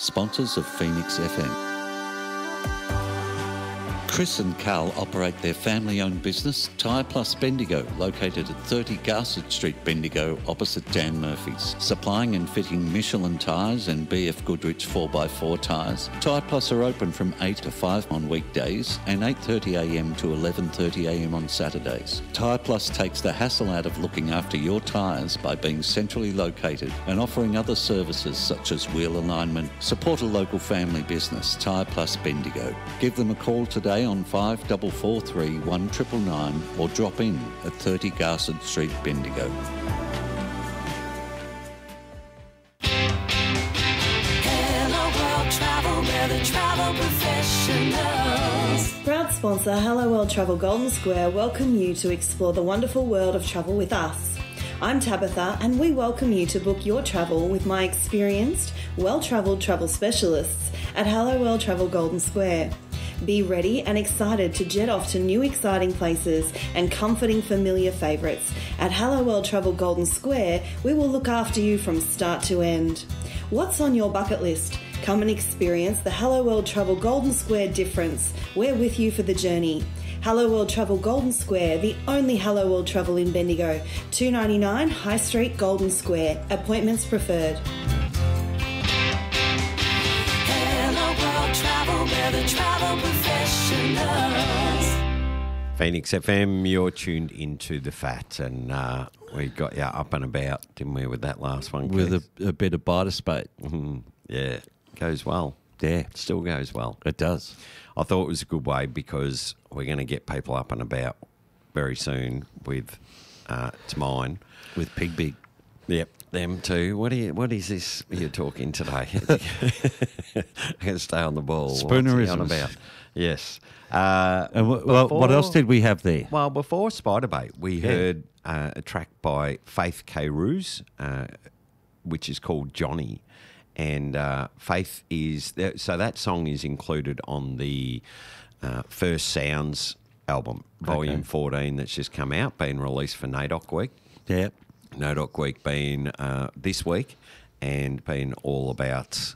sponsors of Phoenix FM. Chris and Carl operate their family-owned business, Tyre Plus Bendigo, located at 30 Garsett Street, Bendigo, opposite Dan Murphy's. Supplying and fitting Michelin tyres and BF Goodrich 4x4 tyres, Tyre Plus are open from 8 to 5 on weekdays and 8:30am to 11:30am on Saturdays. Tyre Plus takes the hassle out of looking after your tyres by being centrally located and offering other services such as wheel alignment. Support a local family business, Tyre Plus Bendigo. Give them a call today on 5443 1999 or drop in at 30 Garsett Street, Bendigo. Hello World Travel, we're the travel professionals. Proud sponsor Hello World Travel Golden Square welcome you to explore the wonderful world of travel with us. I'm Tabitha and we welcome you to book your travel with my experienced, well-travelled travel specialists at Hello World Travel Golden Square. Be ready and excited to jet off to new exciting places and comforting familiar favourites. At Hello World Travel Golden Square, we will look after you from start to end. What's on your bucket list? Come and experience the Hello World Travel Golden Square difference. We're with you for the journey. Hello World Travel Golden Square, the only Hello World Travel in Bendigo. 299 High Street, Golden Square. Appointments preferred. We're the travel professionals. Phoenix FM, you're tuned into The Fat, and we got you up and about, didn't we, with that last one? With a bit of biter spate. Yeah, goes well. Yeah. Still goes well. It does. I thought it was a good way because we're going to get people up and about very soon with It's Mine. With Pig Big. Yep, them too. What is this you're talking today? I can stay on the ball. Spoonerisms. What's he on about? Yes. And what else did we have there? Well, before Spiderbait, we heard a track by Faith K. Roos, which is called Johnny. And Faith is... So that song is included on the First Sounds album, Volume 14, that's just come out, being released for NAIDOC Week. Yep. NAIDOC Week being this week and being all about...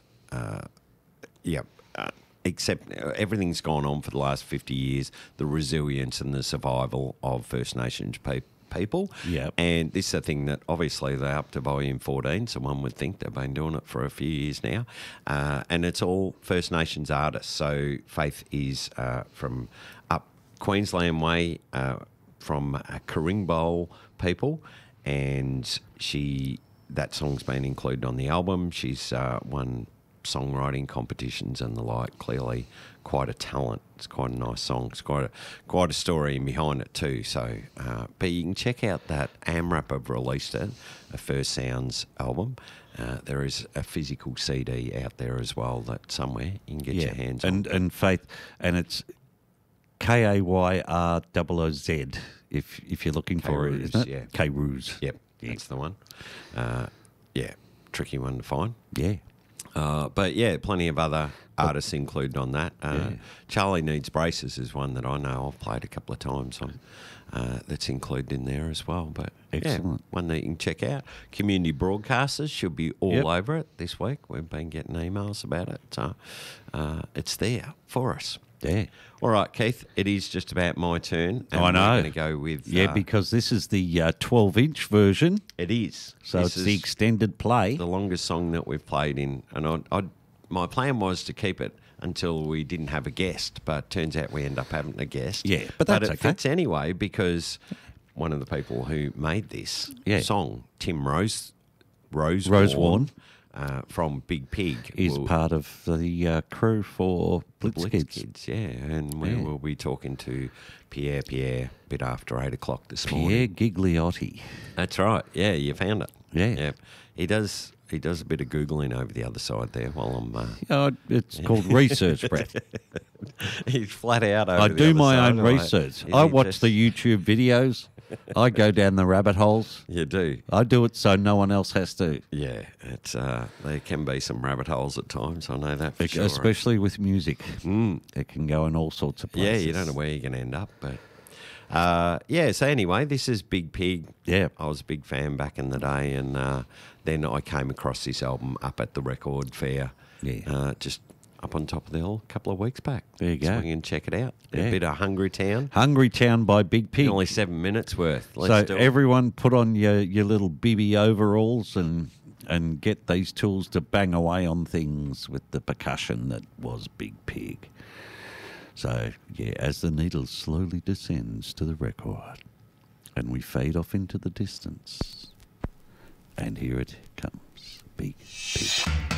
except everything's gone on for the last 50 years, the resilience and the survival of First Nations people. Yep. And this is a thing that obviously they're up to Volume 14, so one would think they've been doing it for a few years now. And it's all First Nations artists. So Faith is from up Queensland way, from Karingbol people, and that song's been included on the album. She's won songwriting competitions and the like. Clearly quite a talent. It's quite a nice song. It's quite a story behind it too. So but you can check out that AMRAP have released it, a First Sounds album. There is a physical CD out there as well that somewhere you can get your hands on. And Faith, and it's KAYROOZ if you're looking for it, isn't it? Yeah. K-Roos. Yep, that's the one. Tricky one to find. Yeah. But yeah, plenty of other artists included on that. Charlie Needs Braces is one that I know I've played a couple of times on. That's included in there as well. But excellent. One that you can check out. Community Broadcasters should be all over it this week. We've been getting emails about it. So it's there for us. Yeah. All right, Keith, it is just about my turn. And I know. We're going to go with... because this is the 12-inch version. It is. So This it's the extended play. the longest song that we've played in. And my plan was to keep it until we didn't have a guest, but turns out we end up having a guest. Yeah, but that's it okay. fits anyway because one of the people who made this song, Tim Rosewarne, from Big Pig, is part of the crew for Blitz Kids. Yeah, and we will be talking to Pierre a bit after 8 o'clock this morning. Pierre Gigliotti. That's right. Yeah, you found it. Yeah. He does a bit of Googling over the other side there while I'm... It's called research, Brett. He's flat out over I the do other my side, own right? research. Is I he watch just- the YouTube videos. I go down the rabbit holes. You do? I do it so no one else has to. Yeah, it's there can be some rabbit holes at times, I know that for sure. Especially with music. It can go in all sorts of places. Yeah, you don't know where you're going to end up, but... so anyway, this is Big Pig. Yeah. I was a big fan back in the day, and then I came across this album up at the record fair Yeah. Just up on top of the hill a couple of weeks back. There you So go. we can check it out. Yeah. A bit of Hungry Town. Hungry Town by Big Pig. Only 7 minutes worth. Let's So do it. everyone put on your little bibby overalls and get these tools to bang away on things with the percussion that was Big Pig. So, yeah, as the needle slowly descends to the record and we fade off into the distance, and here it comes, Big Pig.